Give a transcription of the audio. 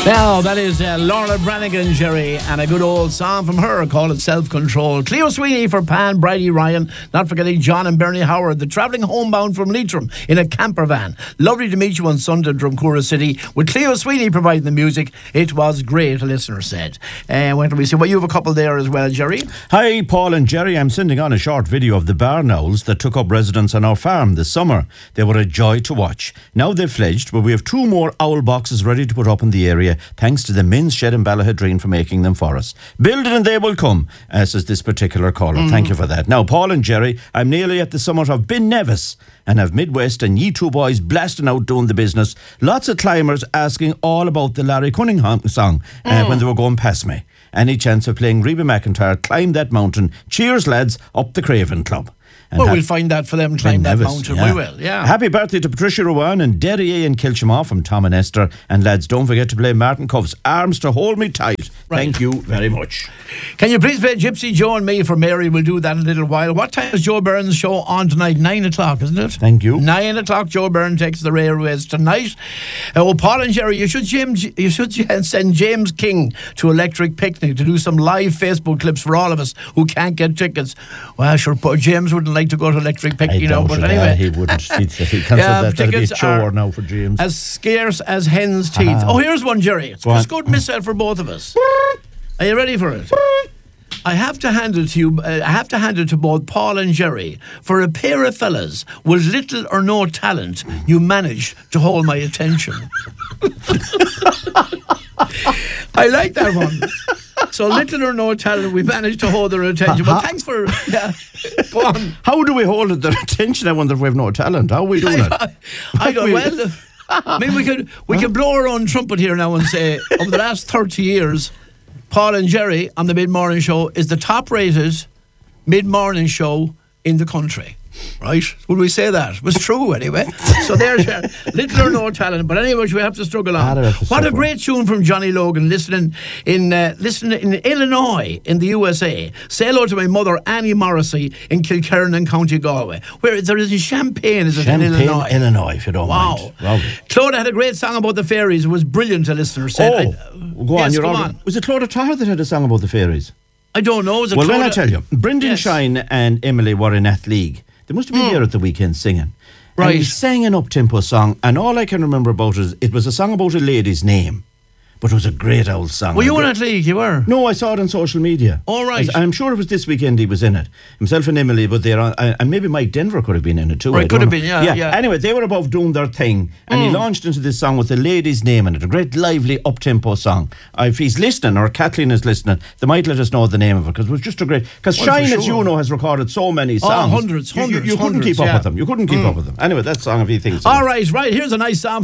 Now, that is Laura Branigan, Jerry, and a good old song from her called Self-Control. Cleo Sweeney for Pan, Bridie Ryan, not forgetting John and Bernie Howard, the travelling homebound from Leitrim in a camper van. Lovely to meet you on Sunday in Drumcura City with Cleo Sweeney providing the music. It was great, a listener said. When do we see? Well, you have a couple there as well, Jerry. Hi, Paul and Jerry. I'm sending on a short video of the barn owls that took up residence on our farm this summer. They were a joy to watch. Now they've fledged, but we have 2 more owl boxes ready to put up in the area, thanks to the Min's Shed in Ballahadreen for making them for us. Build it and they will come, says this particular caller. Thank you for that. Now, Paul and Jerry, I'm nearly at the summit of Ben Nevis and have Midwest and ye 2 boys blasting out doing the business. Lots of climbers asking all about the Larry Cunningham song when they were going past me. Any chance of playing Reba McEntire, Climb That Mountain? Cheers, lads, up the Craven Club. And we'll find that for them, Climb That Mountain. Yeah. We will, yeah. Happy birthday to Patricia Rowan and Derry and Kilchamaw from Tom and Esther. And lads, don't forget to play Martin Cuff's Arms to Hold Me Tight. Right. Thank you very much. Can you please play Gypsy Joe and Me for Mary? We'll do that in a little while. What time is Joe Byrne's show on tonight? 9 o'clock, isn't it? Thank you. 9 o'clock, Joe Byrne takes the railways tonight. Paul and Jerry, you should send James King to Electric Picnic to do some live Facebook clips for all of us who can't get tickets. Well, sure, James wouldn't like to go to Electric Picnic, you know, but anyway. He wouldn't. He'd consider that'd be a chore now for James. As scarce as hen's teeth. Oh, here's one, Jerry. It's a good missile for both of us. Are you ready for it? I have to hand it to you. I have to hand it to both Paul and Jerry. For a pair of fellas with little or no talent, you managed to hold my attention. I like that one. So little or no talent, we managed to hold their attention. Well, thanks for... go on. How do we hold their attention? I wonder if we have no talent. How are we doing it? I don't... Well, I mean, we could blow our own trumpet here now and say, over the last 30 years... Paul and Jerry on the Mid-Morning Show is the top-rated mid-morning show in the country. Right? Would we say that? It was true, anyway. So there's little or no talent. But anyway, we have to struggle on. What a great tune from Johnny Logan, listening in Illinois, in the USA. Say hello to my mother, Annie Morrissey, in Kilkerran, County Galway. Where there is in Champaign, is it, in Illinois? Illinois, if you don't mind. Wow. Claude had a great song about the fairies. It was brilliant, a listener said. Go on. Was it Claude Tahar that had a song about the fairies? I don't know. Was it Well, when I tell you, Brendan Shine and Emily were in Athleague. They must have been there at the weekend singing. Right. And he sang an up-tempo song, and all I can remember about it was a song about a lady's name. But it was a great old song. Were you in Athleague? You were? No, I saw it on social media. All right. I'm sure it was this weekend he was in it. Himself and Emily, but they're on, and maybe Mike Denver could have been in it too. Right, could have been, yeah. Anyway, they were above doing their thing, and he launched into this song with the lady's name in it. A great, lively, up-tempo song. If he's listening, or Kathleen is listening, they might let us know the name of it, because it was just a great... Because Shine, as you know, has recorded so many songs. Hundreds. You couldn't keep up with them. You couldn't keep up with them. Anyway, that song, if he thinks... All right, here's a nice song.